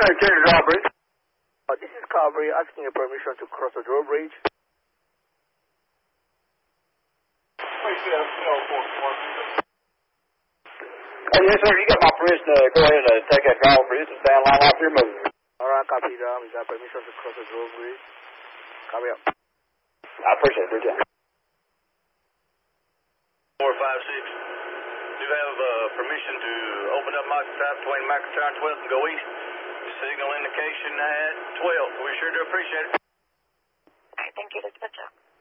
Change the drawbridge. This is Cavalry asking your permission to cross the drawbridge. Yes, sir. You got my permission to go ahead and take that drawbridge and stand line off your move. Alright, copy, Dom. You got permission to cross the drawbridge. Copy up. I appreciate it, Bridget. 456. Do have permission to open up McIntyre between McIntyre and 12th and go east. Signal indication at 12th. We sure do appreciate it. Alright, thank you. That's better.